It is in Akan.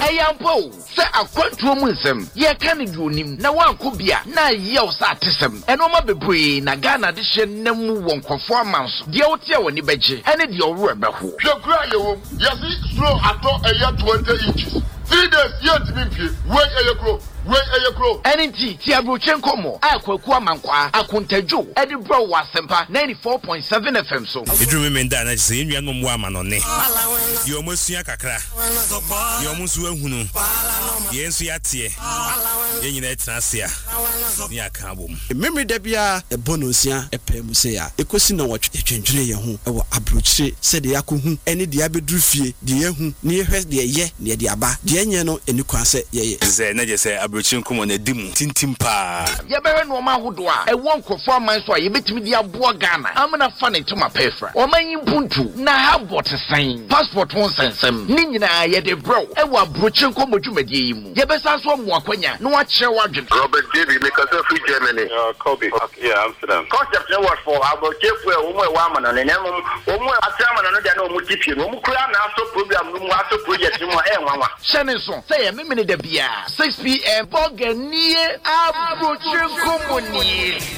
Eyampo, say a quantum ye can do him. Now one could be a na yells at him. And Oma Bebre, Nagana, the Shen Nemu won't conformance. The Otia when you beji, and it your rubber. Your cry, yes, slow at all a year 20 inches. 3 days yet to be wait a crow. NNT Tiabrochenko mo akwakuwa mankwa akuntejo Edinburgh Wasempa 94.7 FM so edru me nda na se enua no mo ama no ne ye omosua kakra ye omusu ahunu ye nsu yate ye nyina etrase a ni aka bom memre da bia e bonosia epem se ya ekosi na wotwe twentwene ye ho e wo abrochire se de yakohu ene de abeduru fie de yehu ne yehwe de ye ne de aba de enye no eni kwa se ye ze na je se abrochire nkomo na dimu tintim pa ye bere no ma hodo a e won krofo aman so a ye betimi de aboa Ghana amana fa ne tuma pefra o man yimpuntu na ha botesan passport won sensem ni nyina ye de bro e wo abrochire nkomo dwumadie yi mu ye besa so mo akwanya no wa kire wadwen Robert David because of Germany. Kobe. Yeah, Amsterdam. Concept was for about Jeffrey, woman, and then Atraman and no Mutipi, Mukran, also program, no matter project, Shannon, say a minute de bia 6 p.m. Bogani Abrochire Company.